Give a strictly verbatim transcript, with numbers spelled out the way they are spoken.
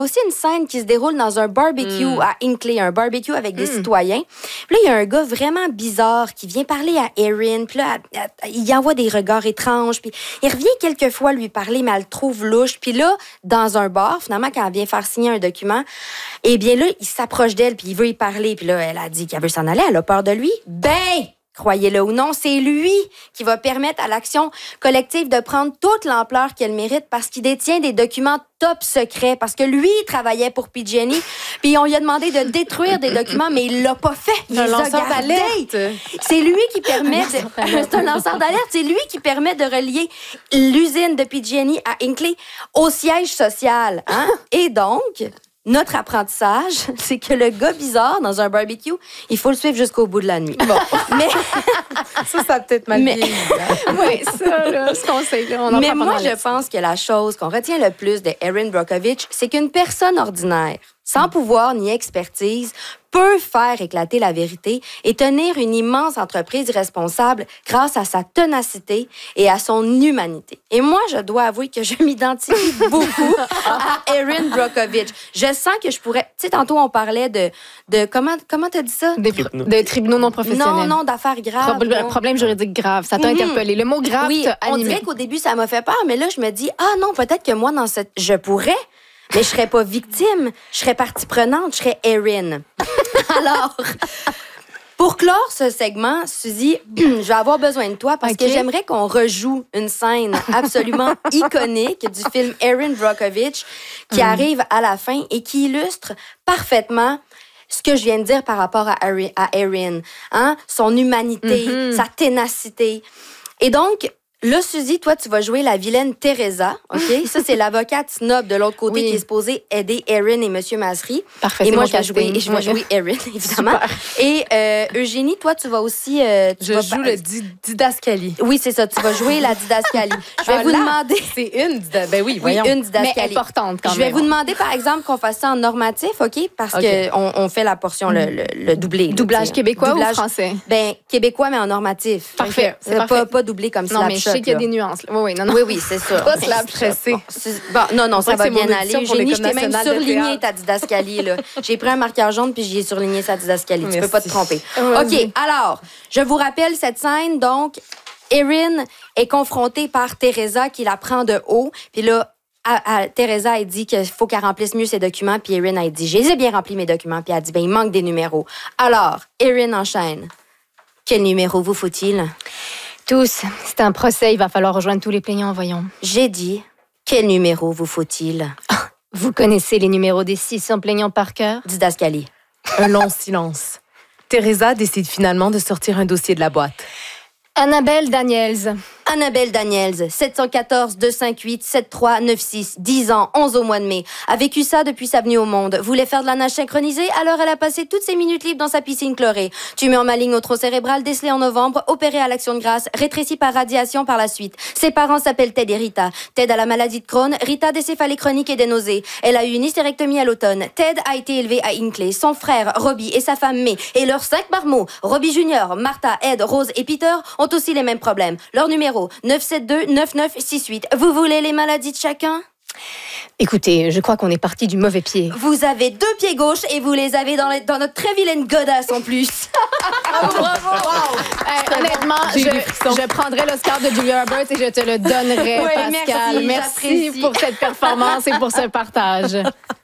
aussi une scène qui se déroule dans un barbecue mm. à Hinckley, un barbecue avec des mm. citoyens. Puis là, il y a un gars vraiment bizarre qui vient parler à Erin. Puis là, il y envoie des regards étranges. Puis il revient quelquefois lui parler, mais elle le trouve louche. Puis là, dans un bar, finalement, quand elle vient faire signer un document, eh bien là, il s'approche d'elle, puis il veut y parler. Puis là, elle a dit qu'elle veut s'en aller. Elle a peur de lui. Ben! Croyez-le ou non, c'est lui qui va permettre à l'action collective de prendre toute l'ampleur qu'elle mérite parce qu'il détient des documents top secrets, parce que lui, il travaillait pour P G and E, puis on lui a demandé de détruire des documents, mais il l'a pas fait. Il les a gardés. C'est lui qui permet... De... C'est un lanceur d'alerte. C'est lui qui permet de relier l'usine de P G and E à Hinckley au siège social. Hein? Et donc... Notre apprentissage, c'est que le gars bizarre dans un barbecue, il faut le suivre jusqu'au bout de la nuit. Bon, mais ça, ça a peut-être mal mais... oui, ça, là, ce conseil-là, on en Mais moi, je pense que la chose qu'on retient le plus de Erin Brockovich, c'est qu'une personne ordinaire, sans pouvoir ni expertise, peut faire éclater la vérité et tenir une immense entreprise responsable grâce à sa ténacité et à son humanité. Et moi, je dois avouer que je m'identifie beaucoup à Erin Brockovich. Je sens que je pourrais... Tu sais, tantôt, on parlait de... de comment comment t'as dit ça? Des tribunaux. Des tribunaux non professionnels. Non, non, d'affaires graves. Pro- problème juridique grave. Ça t'a mm-hmm. interpellé. Le mot grave oui, t'a animé. On dirait qu'au début, ça m'a fait peur, mais là, je me dis, ah non, peut-être que moi, dans cette... Je pourrais... Mais je serais pas victime, je serais partie prenante, je serais Erin. Alors, pour clore ce segment, Suzy, je vais avoir besoin de toi parce okay. que j'aimerais qu'on rejoue une scène absolument iconique du film Erin Brockovich qui mm. arrive à la fin et qui illustre parfaitement ce que je viens de dire par rapport à Erin, hein? Son humanité, mm-hmm. sa ténacité. Et donc... Là, Suzy, toi, tu vas jouer la vilaine Teresa, OK? Ça, c'est l'avocate snob de l'autre côté oui. qui est supposée aider Erin et Monsieur Masry. Parfait, et moi, je vais, jouer, je vais jouer Erin, évidemment. Super. Et euh, Eugénie, toi, tu vas aussi... Euh, tu je vas joue pa- le di- didascalie. Oui, c'est ça. Tu vas jouer la didascalie. Je vais ah, vous là, demander... C'est une didascalie. Ben oui, voyons. Oui, une didascalie. Mais importante quand même. même. Je vais vous demander, par exemple, qu'on fasse ça en normatif, OK? Parce okay. qu'on on fait la portion, le, le, le doublé. Doublage là, québécois Doublage, ou français? Ben, québécois, mais en normatif. Parfait. C'est parfait. Pas, pas doublé comme ça. Non, mais je sais qu'il y a des nuances. Oui, oui, non, non. Oui, oui, c'est ça. Pas se la presser. Bon, non, non, ça va bien aller. Eugénie, je t'ai même surligné ta didascalie, là. J'ai pris un marqueur jaune puis j'y ai surligné sa didascalie. Tu peux pas te tromper. OK, alors, je vous rappelle cette scène. Donc, Erin est confrontée par Teresa qui la prend de haut. Puis là, à, à, Teresa, elle dit qu'il faut qu'elle remplisse mieux ses documents. Puis Erin, elle dit, j'ai bien rempli mes documents. Puis elle dit, ben, il manque des numéros. Alors, Erin enchaîne. Quel numéro vous faut-il? Tous. C'est un procès, il va falloir rejoindre tous les plaignants, voyons. J'ai dit, quel numéro vous faut-il? Vous connaissez les numéros des six cents plaignants par cœur? Didascalie. Un long silence. Teresa décide finalement de sortir un dossier de la boîte. Annabelle Daniels. Annabelle Daniels, sept un quatre, deux cinq huit, sept trois neuf six, dix ans, onze au mois de mai. A vécu ça depuis sa venue au monde. Voulait faire de la nage synchronisée, alors elle a passé toutes ses minutes libres dans sa piscine chlorée. Tumeur maligne au tronc cérébral décelée en novembre, opérée à l'action de grâce, rétrécie par radiation par la suite. Ses parents s'appellent Ted et Rita. Ted a la maladie de Crohn, Rita des céphalées chroniques et des nausées. Elle a eu une hystérectomie à l'automne. Ted a été élevé à Hinckley. Son frère, Robbie, et sa femme May, et leurs cinq marmots, Robbie Junior, Martha, Ed, Rose et Peter, ont aussi les mêmes problèmes. Leur numéro, neuf sept deux neuf neuf six huit. Vous voulez les maladies de chacun? Écoutez, je crois qu'on est parti du mauvais pied. Vous avez deux pieds gauches et vous les avez dans, les, dans notre très vilaine godasse en plus. Bravo, bravo! Wow. Hey, honnêtement, je, je prendrai l'Oscar de Julia Roberts et je te le donnerai, oui, Pascal. Merci, merci pour cette performance et pour ce partage.